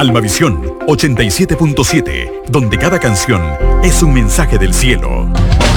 Almavisión 87.7, donde cada canción es un mensaje del cielo.